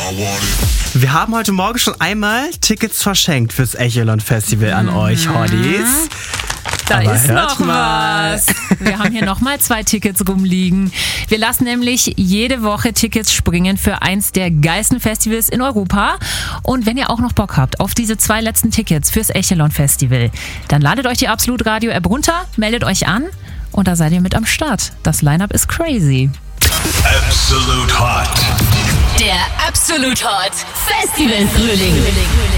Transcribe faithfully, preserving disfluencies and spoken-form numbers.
Wir haben heute Morgen schon einmal Tickets verschenkt fürs Echelon Festival an euch, Hotties. Da Aber ist hört noch mal. was. Wir haben hier nochmal zwei Tickets rumliegen. Wir lassen nämlich jede Woche Tickets springen für eins der geilsten Festivals in Europa. Und wenn ihr auch noch Bock habt auf diese zwei letzten Tickets fürs Echelon Festival, dann ladet euch die Absolut Radio App runter, meldet euch an und da seid ihr mit am Start. Das Line-Up ist crazy. Absolute Hot. Der Absolut Hot Festival Frühling.